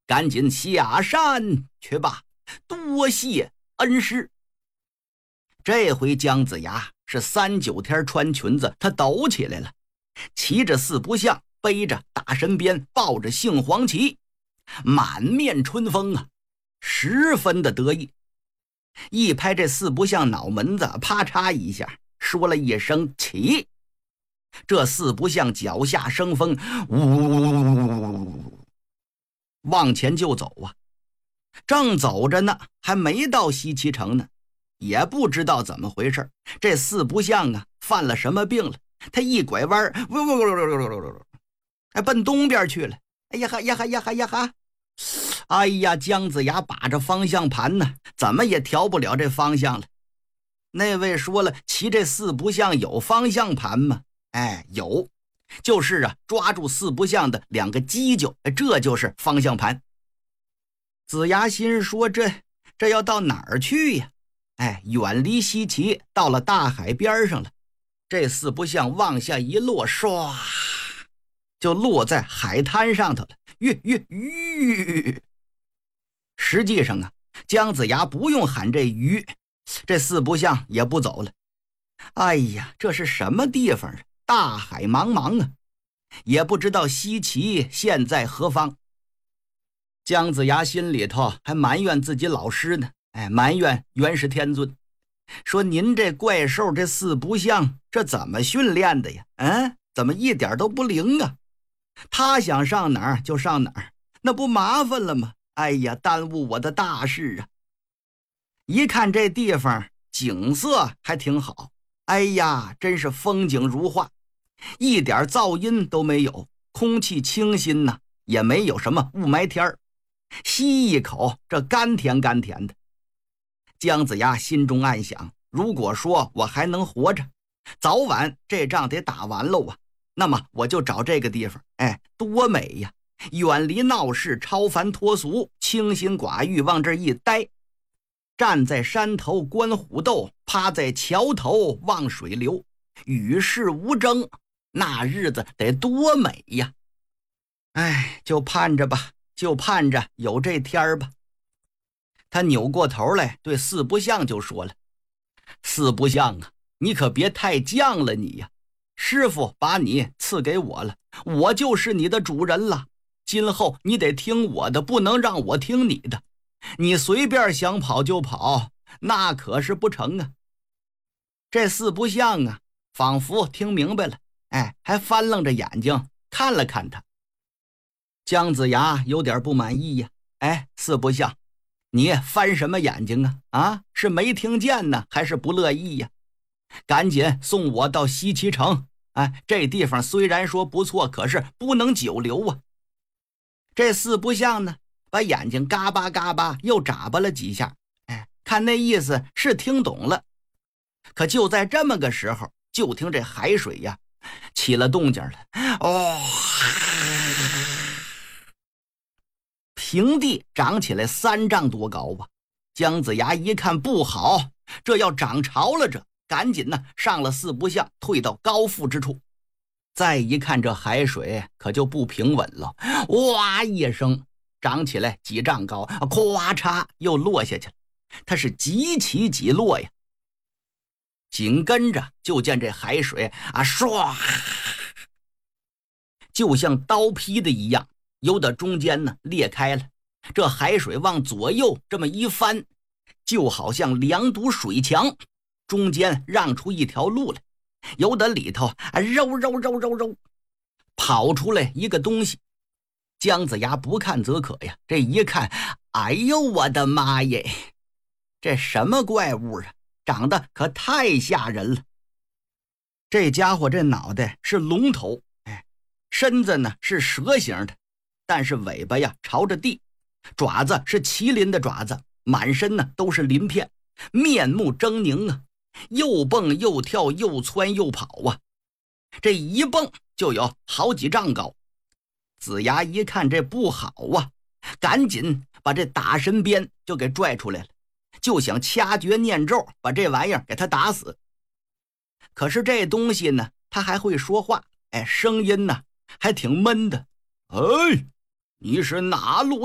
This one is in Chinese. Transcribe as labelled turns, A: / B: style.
A: 赶紧下山去吧，多谢恩师。这回姜子牙是3、9天穿裙子，他抖起来了，骑着四不像，背着大神鞭，抱着杏黄旗，满面春风啊，十分的得意。一拍这四不像脑门子，啪嚓一下说了一声起，这四不像脚下生风，呜，往前就走啊。正走着呢，还没到西岐城呢，也不知道怎么回事，这四不像啊犯了什么病了，他一拐弯，奔东边去了。哎呀哈呀哈呀哈呀哈！哎呀，姜子牙把着方向盘呢，怎么也调不了这方向了。那位说了，骑这四不像有方向盘吗？哎，有，就是啊，抓住四不像的2个犄角，这就是方向盘。子牙心说，这要到哪儿去呀？哎，远离西岐，到了大海边上了。这四不像往下一落，唰，就落在海滩上头了。吁！实际上啊，姜子牙不用喊这鱼，这四不像也不走了。哎呀，这是什么地方啊？大海茫茫啊，也不知道西岐现在何方。姜子牙心里头还埋怨自己老师呢，埋怨元始天尊，说您这怪兽这四不像，这怎么训练的呀？怎么一点都不灵啊？他想上哪儿就上哪儿，那不麻烦了吗？哎呀，耽误我的大事啊！一看这地方景色还挺好，哎呀，真是风景如画，一点噪音都没有，空气清新呐，也没有什么雾霾天儿，吸一口这甘甜甘甜的。姜子牙心中暗想，如果说我还能活着，早晚这仗得打完喽啊，那么我就找这个地方，多美呀！远离闹市，超凡脱俗，清心寡欲，往这一待，站在山头观虎斗，趴在桥头望水流，与世无争，那日子得多美呀！就盼着吧，就盼着有这天儿吧。他扭过头来对四不像就说了，四不像啊，你可别太犟了你呀，师傅把你赐给我了，我就是你的主人了，今后你得听我的，不能让我听你的，你随便想跑就跑，那可是不成啊。这四不像啊，仿佛听明白了，还翻愣着眼睛看了看他。姜子牙有点不满意呀，四不像，你翻什么眼睛啊？是没听见呢，还是不乐意呀？赶紧送我到西岐城，这地方虽然说不错，可是不能久留啊。这四不像呢，把眼睛嘎巴嘎巴又眨巴了几下，看那意思是听懂了。可就在这么个时候，就听这海水呀起了动静了，平地长起来3丈多高啊！姜子牙一看不好，这要涨潮了，赶紧呢上了四不像，退到高阜之处。再一看这海水可就不平稳了，哇一声涨起来几丈高，咵嚓又落下去了，它是几起几落呀。紧跟着就见这海水唰，就像刀劈的一样，由的中间呢裂开了，这海水往左右这么一翻，就好像2堵水墙，中间让出一条路来，由的里头揉跑出来一个东西。姜子牙不看则可呀，这一看，哎呦我的妈耶，这什么怪物啊，长得可太吓人了。这家伙这脑袋是龙头，身子呢是蛇形的，但是尾巴呀朝着地，爪子是麒麟的爪子，满身呢都是鳞片，面目狰狞啊，又蹦又跳又窜又跑啊，这一蹦就有好几丈高。子牙一看这不好啊，赶紧把这打神鞭就给拽出来了，就想掐诀念咒把这玩意儿给他打死。可是这东西呢，他还会说话，声音呢还挺闷的。你是哪路